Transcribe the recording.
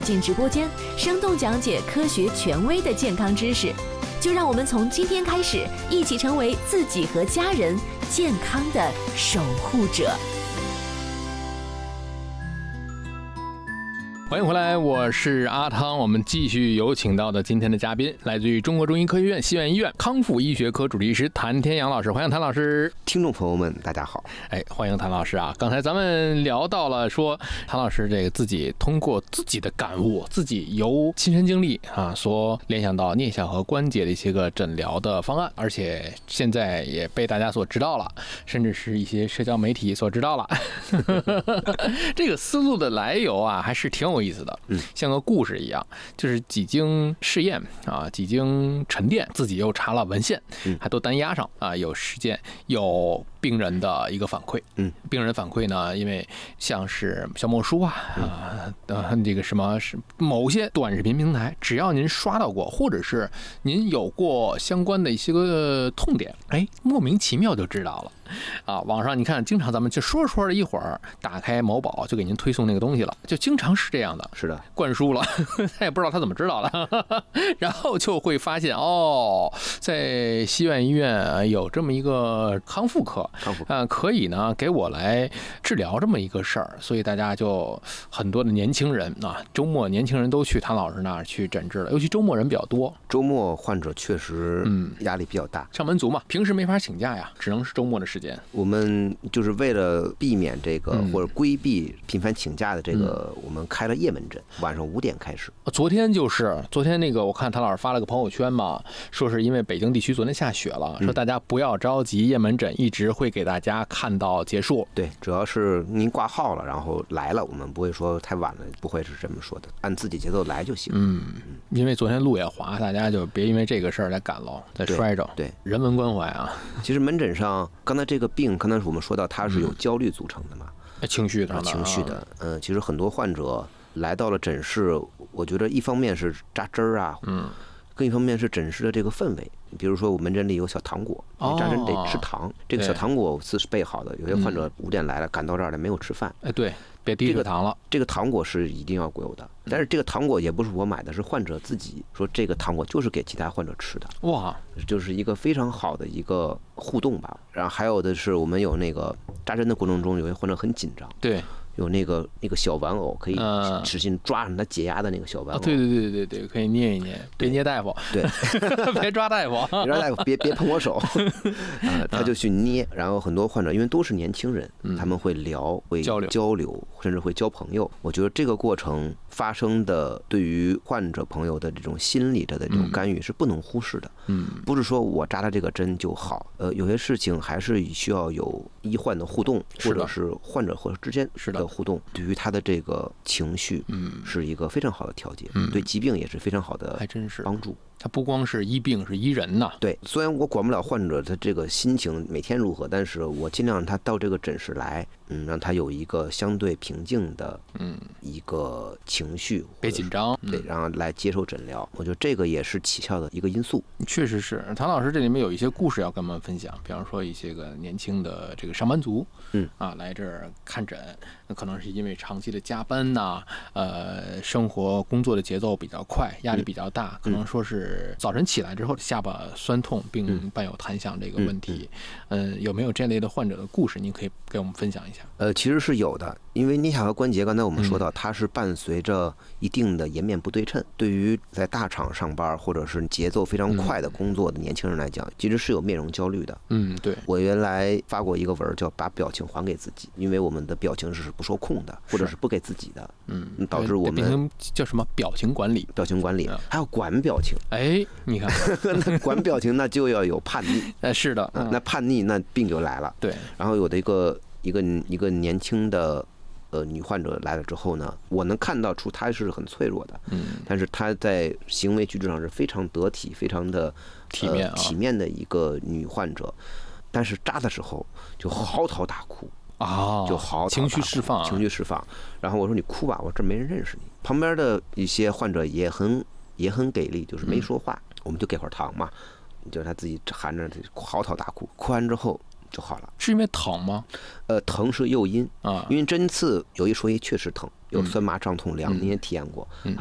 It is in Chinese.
进直播间生动讲解科学权威的健康知识，就让我们从今天开始，一起成为自己和家人健康的守护者。 欢迎回来，我是阿汤。我们继续有请到的今天的嘉宾，来自于中国中医科学院西苑医院康复医学科主治医师谭天阳老师。欢迎谭老师。 听众朋友们，大家好。 欢迎谭老师啊！刚才咱们聊到了说，谭老师这个自己通过自己的感悟，自己由亲身经历啊，所联想到颞下颌关节的一些个诊疗的方案，而且现在也被大家所知道了，甚至是一些社交媒体所知道了。这个思路的来由啊，还是挺有意思的，像个故事一样，就是几经试验啊，几经沉淀，自己又查了文献，还都单压上啊，有实践，有病人的一个反馈，病人反馈呢，因为像是小某书这个什么是某些短视频平台，只要您刷到过，或者是您有过相关的一些个痛点，莫名其妙就知道了。啊，网上你看，经常咱们就说着一会儿，打开某宝就给您推送那个东西了，就经常是这样的， 是的， 灌输了，他也不知道他怎么知道的，然后就会发现在西苑医院有这么一个康复科，可以呢给我来治疗这么一个事儿，所以大家就很多的年轻人啊，周末年轻人都去谭老师那儿去诊治了，尤其周末人比较多， 周末患者确实压力比较大， 上班族嘛，平时没法请假呀，只能是周末的时间。 我们就是为了避免这个或者规避频繁请假的这个，我们开了夜门诊，晚上5点开始。 昨天那个，我看谭老师发了个朋友圈嘛，说是因为北京地区昨天下雪了，说大家不要着急，夜门诊一直会给大家看到结束。 对，主要是您挂号了，然后来了，我们不会说太晚了，不会是这么说的，按自己节奏来就行。 因为昨天路也滑，大家就别因为这个事儿再赶了，再摔着。 对， 人文关怀啊。 其实门诊上，刚才这个病，刚才我们说到它是有焦虑组成的嘛， 情绪的， 其实很多患者来到了诊室，我觉得一方面是扎针儿啊，更一方面是诊室的这个氛围。比如说我门诊里有小糖果，扎针得吃糖，这个小糖果是备好的。有些患者5点来了，赶到这儿来没有吃饭， 对，别低血糖了。 这个糖果是一定要有的，但是这个糖果也不是我买的，是患者自己说这个糖果就是给其他患者吃的。哇，就是一个非常好的一个互动吧。然后还有的是我们有那个扎针的过程中，有些患者很紧张，对。有那个小玩偶，可以使劲抓上他解压的那个小玩偶。 对，可以捏一捏，别捏大夫。对，别抓大夫， 别碰我手。他就去捏，然后很多患者因为都是年轻人，他们会聊，会交流，甚至会交朋友。我觉得这个过程发生的对于患者朋友的这种心理的这种干预是不能忽视的。不是说我扎了这个针就好。有些事情还是需要有医患的互动，或者是患者和之间的互动，对于他的这个情绪，是一个非常好的调节，对疾病也是非常好的帮助。 它不光是医病，是医人呐。 对，虽然我管不了患者的这个心情每天如何，但是我尽量让他到这个诊室来，让他有一个相对平静的，一个情绪， 别紧张， 对，然后来接受诊疗。我觉得这个也是起效的一个因素。 确实是，谭老师这里面有一些故事要跟我们分享，比方说一些个年轻的这个上班族，来这儿看诊，那可能是因为长期的加班呐，生活工作的节奏比较快，压力比较大，可能说是早晨起来之后下巴酸痛并伴有弹响这个问题，有没有这类的患者的故事？您可以给我们分享一下。 其实是有的，因为颞下颌关节，刚才我们说到，它是伴随着一定的颜面不对称。对于在大厂上班或者是节奏非常快的工作的年轻人来讲，其实是有面容焦虑的。对，我原来发过一个文叫“把表情还给自己”，因为我们的表情是不受控的，或者是不给自己的，导致我们叫什么表情管理？ 表情管理，还要管表情。 你看， 那管表情那就要有叛逆。 是的， 那叛逆那病就来了。对，然后有的一个年轻的女患者来了之后呢，我能看到出她是很脆弱的，但是她在行为举止上是非常得体、非常的体面的一个女患者，但是扎的时候就嚎啕大哭。就嚎啕大哭， 情绪释放。然后我说你哭吧，我这没人认识你。旁边的一些患者也很给力，就是没说话，我们就给会儿糖嘛，就是他自己含着嚎啕大哭。哭完之后， 就好了。 是因为疼吗？ 疼是诱因啊， 因为针刺有一说一确实疼，有酸麻胀痛两个，您也体验过，